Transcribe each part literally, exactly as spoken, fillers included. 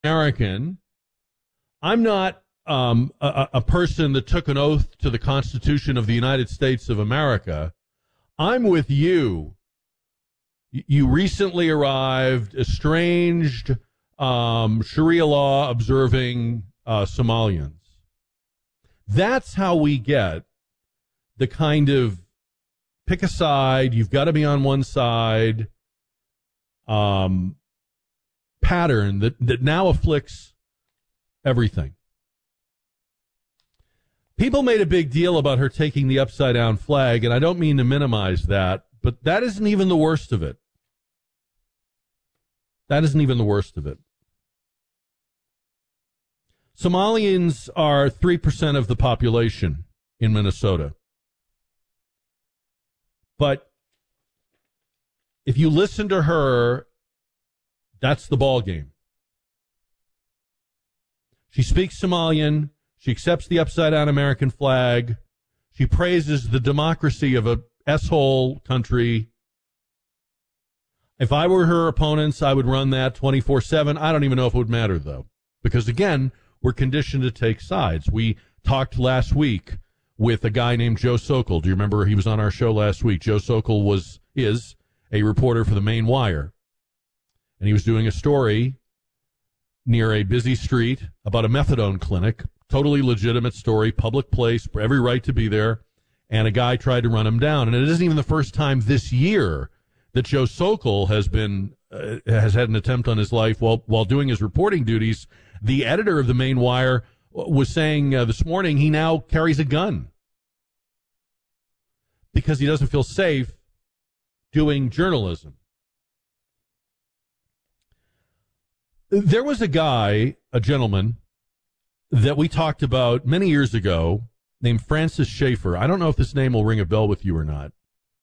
American. I'm not um, a, a person that took an oath to the Constitution of the United States of America. I'm with you. You recently arrived, estranged, um, Sharia law observing uh, Somalians. That's how we get the kind of pick a side, you've got to be on one side um, pattern that, that now afflicts everything. People made a big deal about her taking the upside down flag, and I don't mean to minimize that, but that isn't even the worst of it. That isn't even the worst of it. Somalians are three percent of the population in Minnesota. But if you listen to her, that's the ball game. She speaks Somalian. She accepts the upside-down American flag. She praises the democracy of a S-hole country. If I were her opponents, I would run that twenty-four seven. I don't even know if it would matter, though. Because, again, we're conditioned to take sides. We talked last week with a guy named Joe Sokol. Do you remember he was on our show last week? Joe Sokol was is a reporter for the Maine Wire. And he was doing a story near a busy street about a methadone clinic. Totally legitimate story, public place, every right to be there. And a guy tried to run him down. And it isn't even the first time this year that Joe Sokol has been uh, has had an attempt on his life while while doing his reporting duties. The editor of the Maine Wire was saying uh, this morning he now carries a gun because he doesn't feel safe doing journalism. There was a guy, a gentleman, that we talked about many years ago named Francis Schaeffer. I don't know if this name will ring a bell with you or not.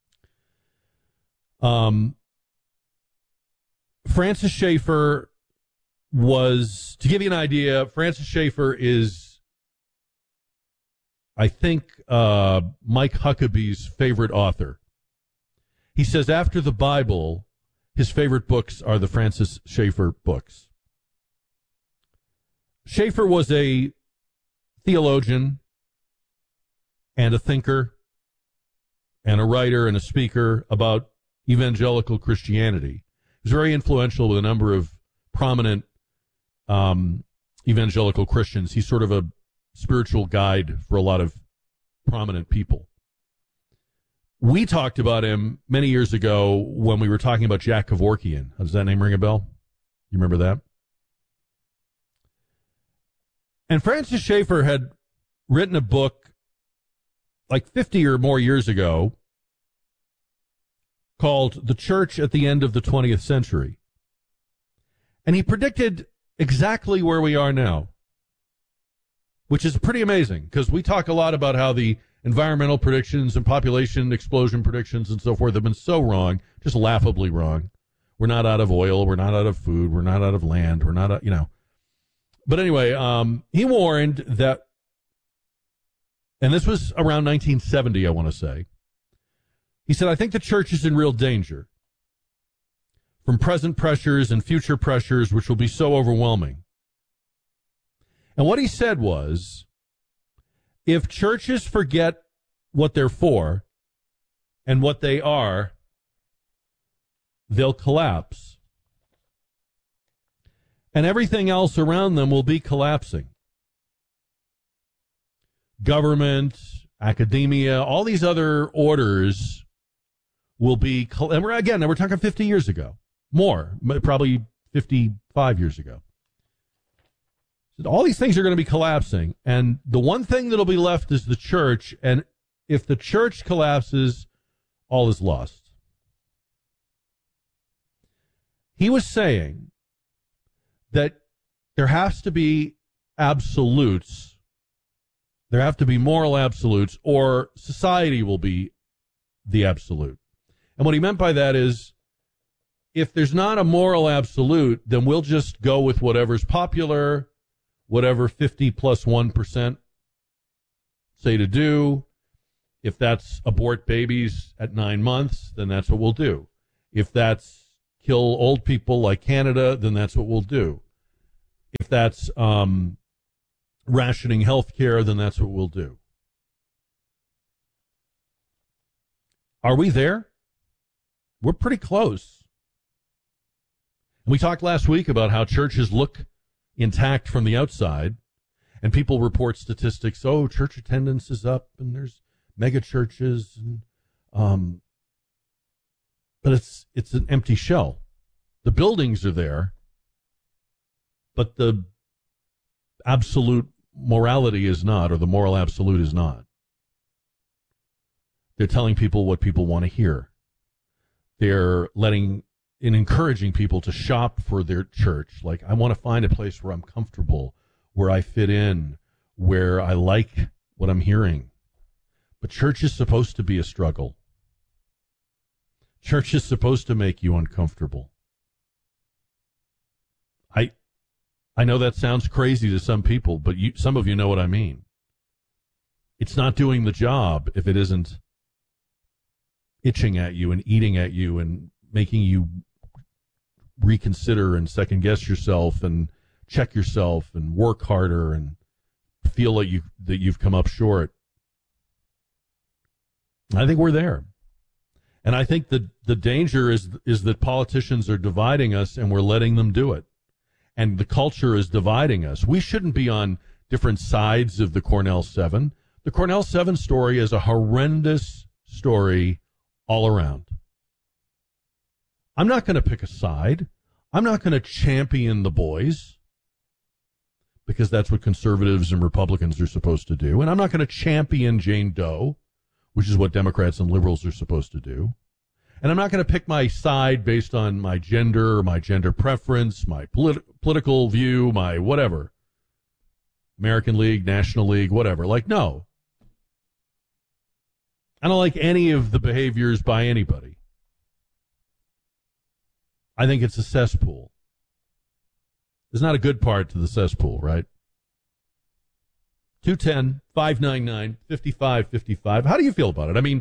Um, Francis Schaeffer was, to give you an idea, Francis Schaeffer is, I think, uh, Mike Huckabee's favorite author. He says after the Bible, his favorite books are the Francis Schaeffer books. Schaeffer was a theologian and a thinker and a writer and a speaker about evangelical Christianity. He was very influential with a number of prominent um, evangelical Christians. He's sort of a spiritual guide for a lot of prominent people. We talked about him many years ago when we were talking about Jack Kevorkian. Does that name ring a bell? You remember that? And Francis Schaeffer had written a book like fifty or more years ago called The Church at the End of the twentieth Century. And he predicted exactly where we are now, which is pretty amazing because we talk a lot about how the environmental predictions and population explosion predictions and so forth have been so wrong, just laughably wrong. We're not out of oil. We're not out of food. We're not out of land. We're not, out, you know. But anyway, um, he warned that, and this was around nineteen seventy, I want to say. He said, I think the church is in real danger from present pressures and future pressures, which will be so overwhelming. And what he said was, if churches forget what they're for and what they are, they'll collapse. And everything else around them will be collapsing. Government, academia, all these other orders will be, and we're, again, we're talking fifty years ago. More, probably fifty-five years ago. All these things are going to be collapsing, and the one thing that'll be left is the church, and if the church collapses, all is lost. He was saying that there has to be absolutes, there have to be moral absolutes, or society will be the absolute. And what he meant by that is, if there's not a moral absolute, then we'll just go with whatever's popular, whatever fifty plus one percent say to do. If that's abort babies at nine months, then that's what we'll do. If that's kill old people like Canada, then that's what we'll do. If that's um, rationing health care, then that's what we'll do. Are we there? We're pretty close. We talked last week about how churches look intact from the outside, and people report statistics. Oh, church attendance is up, and there's mega churches, and um, but it's it's an empty shell. The buildings are there, but the absolute morality is not, or the moral absolute is not. They're telling people what people want to hear. They're letting and encouraging people to shop for their church. Like, I want to find a place where I'm comfortable, where I fit in, where I like what I'm hearing. But church is supposed to be a struggle. Church is supposed to make you uncomfortable. I I know that sounds crazy to some people, but you, some of you know what I mean. It's not doing the job if it isn't itching at you and eating at you and making you reconsider and second guess yourself and check yourself and work harder and feel like you that you've come up short. I think we're there. And I think the the danger is is that politicians are dividing us and we're letting them do it. And the culture is dividing us. We shouldn't be on different sides of the Cornell Seven. The Cornell Seven story is a horrendous story all around. I'm not going to pick a side. I'm not going to champion the boys, because that's what conservatives and Republicans are supposed to do. And I'm not going to champion Jane Doe, which is what Democrats and liberals are supposed to do. And I'm not going to pick my side based on my gender, my gender preference, my polit- political view, my whatever. American League, National League, whatever. Like, no. I don't like any of the behaviors by anybody. I think it's a cesspool. There's not a good part to the cesspool, right? two one zero, five nine nine, five five five five. How do you feel about it? I mean,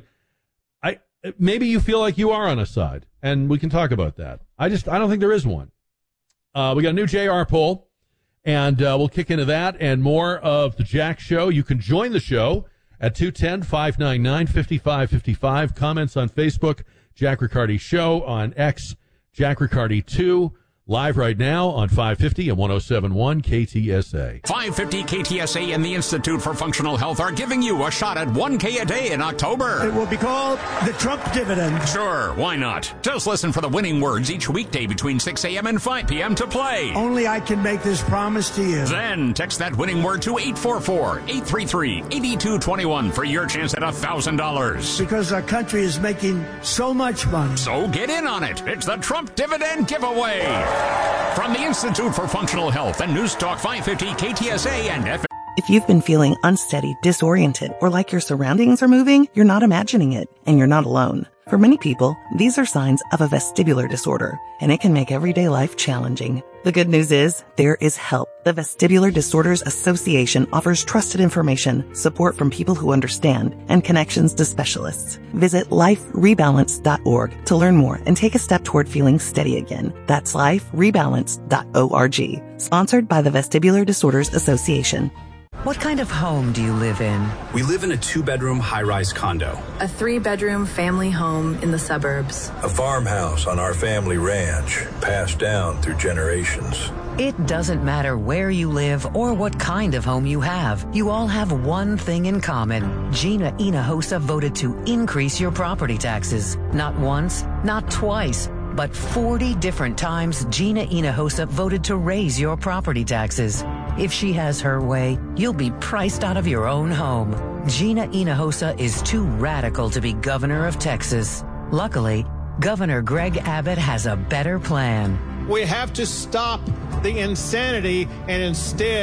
I maybe you feel like you are on a side, and we can talk about that. I just, I don't think there is one. Uh, we got a new J R poll, and uh, we'll kick into that and more of the Jack Show. You can join the show at two one zero, five nine nine, five five five five. Comments on Facebook, Jack Riccardi Show. On X, Jack Riccardi two. Live right now on five fifty and one oh seven point one K T S A. five fifty K T S A and the Institute for Functional Health are giving you a shot at one K a day in October. It will be called the Trump dividend. Sure, why not? Just listen for the winning words each weekday between six a.m. and five p.m. to play. Only I can make this promise to you. Then text that winning word to eight four four, eight three three, eight two two one for your chance at one thousand dollars. Because our country is making so much money. So get in on it. It's the Trump dividend giveaway. From the Institute for Functional Health and News Talk five fifty K T S A and F M. If you've been feeling unsteady, disoriented, or like your surroundings are moving, you're not imagining it, and you're not alone. For many people, these are signs of a vestibular disorder, and it can make everyday life challenging. The good news is, there is help. The Vestibular Disorders Association offers trusted information, support from people who understand, and connections to specialists. Visit life rebalance dot org to learn more and take a step toward feeling steady again. That's life rebalance dot org. Sponsored by the Vestibular Disorders Association. What kind of home do you live in? We live in a two-bedroom high-rise condo. A three-bedroom family home in the suburbs. A farmhouse on our family ranch, passed down through generations. It doesn't matter where you live or what kind of home you have. You all have one thing in common. Gina Hinojosa voted to increase your property taxes. Not once, not twice, but forty different times Gina Hinojosa voted to raise your property taxes. If she has her way, you'll be priced out of your own home. Gina Hinojosa is too radical to be governor of Texas. Luckily, Governor Greg Abbott has a better plan. We have to stop the insanity and instead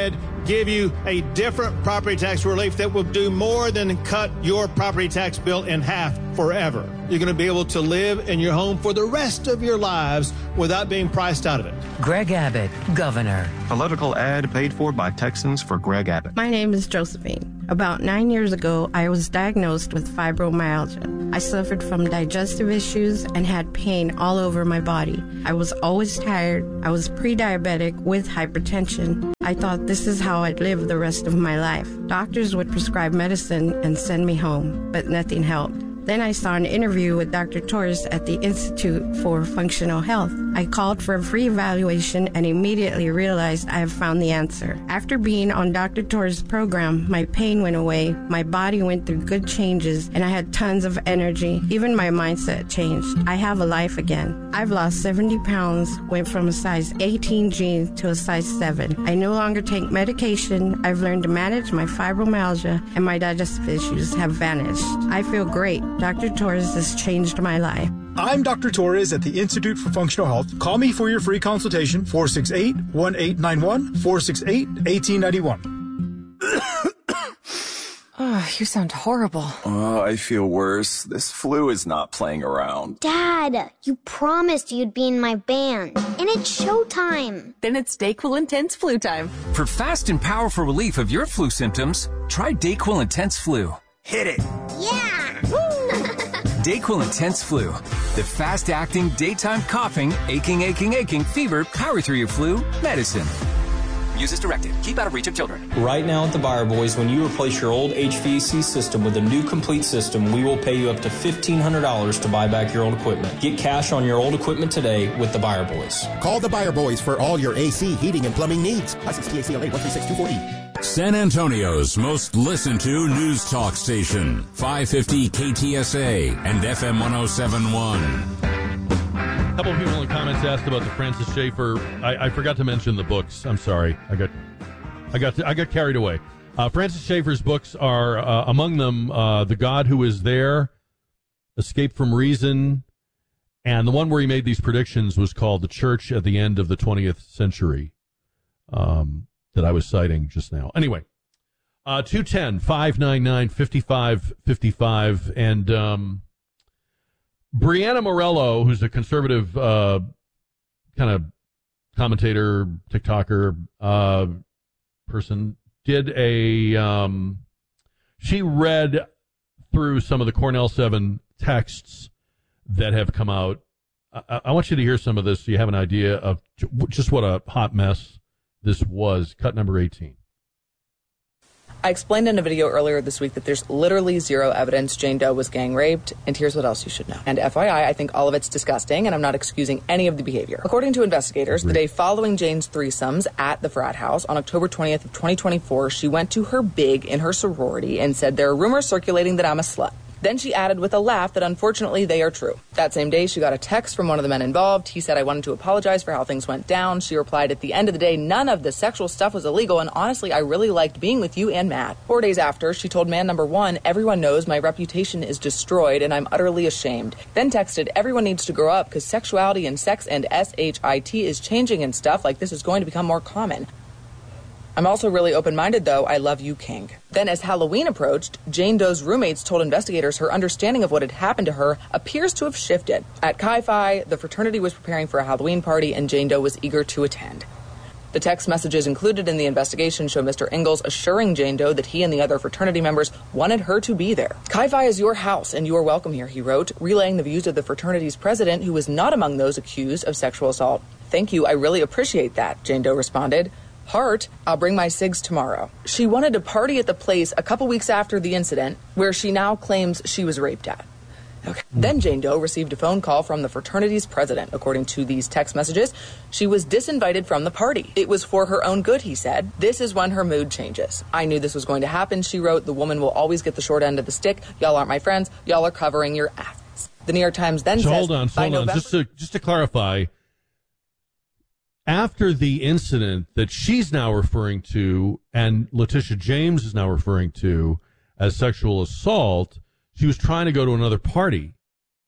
give you a different property tax relief that will do more than cut your property tax bill in half forever. You're going to be able to live in your home for the rest of your lives without being priced out of it. Greg Abbott, Governor. Political ad paid for by Texans for Greg Abbott. My name is Josephine. About nine years ago, I was diagnosed with fibromyalgia. I suffered from digestive issues and had pain all over my body. I was always tired. I was pre-diabetic with hypertension. I thought this is how I'd live the rest of my life. Doctors would prescribe medicine and send me home, but nothing helped. Then I saw an interview with Doctor Torres at the Institute for Functional Health. I called for a free evaluation and immediately realized I have found the answer. After being on Doctor Torres' program, my pain went away, my body went through good changes, and I had tons of energy. Even my mindset changed. I have a life again. I've lost seventy pounds, went from a size eighteen jeans to a size seven. I no longer take medication. I've learned to manage my fibromyalgia, and my digestive issues have vanished. I feel great. Doctor Torres has changed my life. I'm Doctor Torres at the Institute for Functional Health. Call me for your free consultation, four six eight, one eight nine one, four six eight, one eight nine one. Oh, you sound horrible. Oh, I feel worse. This flu is not playing around. Dad, you promised you'd be in my band. And it's showtime. Then it's DayQuil Intense Flu time. For fast and powerful relief of your flu symptoms, try DayQuil Intense Flu. Hit it. Yeah. DayQuil Intense Flu. The fast-acting, daytime coughing, aching, aching, aching, fever, power through your flu medicine. Use as directed. Keep out of reach of children. Right now at the Buyer Boys, when you replace your old H V A C system with a new complete system, we will pay you up to fifteen hundred dollars to buy back your old equipment. Get cash on your old equipment today with the Buyer Boys. Call the Buyer Boys for all your A C, heating, and plumbing needs. License T A C L A one three six two four E. San Antonio's most listened to news talk station, five fifty K T S A and F M one oh seven point one. A couple of people in the comments asked about the Francis Schaeffer. I, I forgot to mention the books. I'm sorry. I got I got, I got carried away. Uh, Francis Schaeffer's books are, uh, among them, uh, The God Who Is There, Escape from Reason, and the one where he made these predictions was called The Church at the End of the twentieth Century, um, that I was citing just now. Anyway, uh, two one zero, five nine nine, five five five five, and um, Brianna Morello, who's a conservative uh, kind of commentator, TikToker uh, person, did a, um, she read through some of the Cornell seven texts that have come out. I, I want you to hear some of this so you have an idea of just what a hot mess this was. Cut number eighteen. I explained in a video earlier this week that there's literally zero evidence Jane Doe was gang raped, and here's what else you should know. And F Y I, I think all of it's disgusting, and I'm not excusing any of the behavior. According to investigators, the day following Jane's threesomes at the frat house on October twentieth of twenty twenty-four, she went to her big in her sorority and said, "There are rumors circulating that I'm a slut." Then she added with a laugh that unfortunately they are true. That same day, she got a text from one of the men involved. He said, "I wanted to apologize for how things went down." She replied, "At the end of the day, none of the sexual stuff was illegal, and honestly, I really liked being with you and Matt." Four days after, she told man number one, "Everyone knows my reputation is destroyed, and I'm utterly ashamed." Then texted, "Everyone needs to grow up, because sexuality and sex and S H I T is changing and stuff like this is going to become more common. I'm also really open-minded, though. I love you, King." Then as Halloween approached, Jane Doe's roommates told investigators her understanding of what had happened to her appears to have shifted. At Chi Phi, the fraternity was preparing for a Halloween party, and Jane Doe was eager to attend. The text messages included in the investigation show Mister Ingalls assuring Jane Doe that he and the other fraternity members wanted her to be there. "Chi Phi is your house, and you are welcome here," he wrote, relaying the views of the fraternity's president, who was not among those accused of sexual assault. "Thank you, I really appreciate that," Jane Doe responded. "Heart, I'll bring my cigs tomorrow." She wanted to party at the place a couple weeks after the incident, where she now claims she was raped at. Okay. Then Jane Doe received a phone call from the fraternity's president. According to these text messages, she was disinvited from the party. It was for her own good, he said. "This is when her mood changes. I knew this was going to happen," she wrote. "The woman will always get the short end of the stick. Y'all aren't my friends. Y'all are covering your asses." The New York Times then so says... hold on, hold November- on. Just to, just to clarify... After the incident that she's now referring to and Letitia James is now referring to as sexual assault, she was trying to go to another party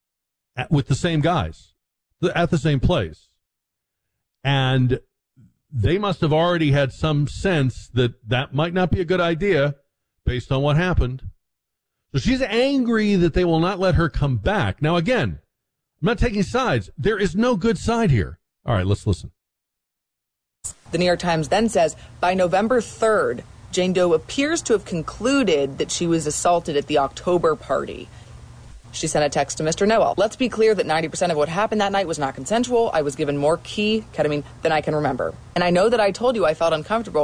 at, with the same guys at the same place. And they must have already had some sense that that might not be a good idea based on what happened. So she's angry that they will not let her come back. Now, again, I'm not taking sides. There is no good side here. All right, let's listen. The New York Times then says, by November third, Jane Doe appears to have concluded that she was assaulted at the October party. She sent a text to Mister Noel. Let's be clear that ninety percent of what happened that night was not consensual. I was given more key ketamine than I can remember. And I know that I told you I felt uncomfortable.